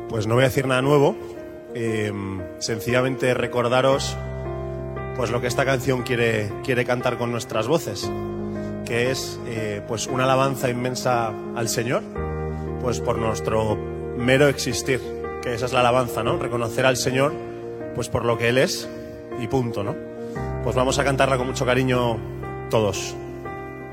Pues no voy a decir nada nuevo, sencillamente recordaros pues lo que esta canción quiere cantar con nuestras voces, que es pues una alabanza inmensa al Señor, pues por nuestro mero existir, que esa es la alabanza, ¿no? Reconocer al Señor pues por lo que Él es y punto, ¿no? Pues vamos a cantarla con mucho cariño todos.